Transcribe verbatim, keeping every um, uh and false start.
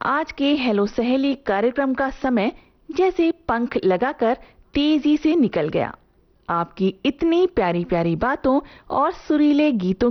आज के हेलो सहेली कार्यक्रम का समय जैसे पंख लगाकर तेजी से निकल गया। आपकी इतनी प्यारी प्यारी बातों और सुरीले गीतों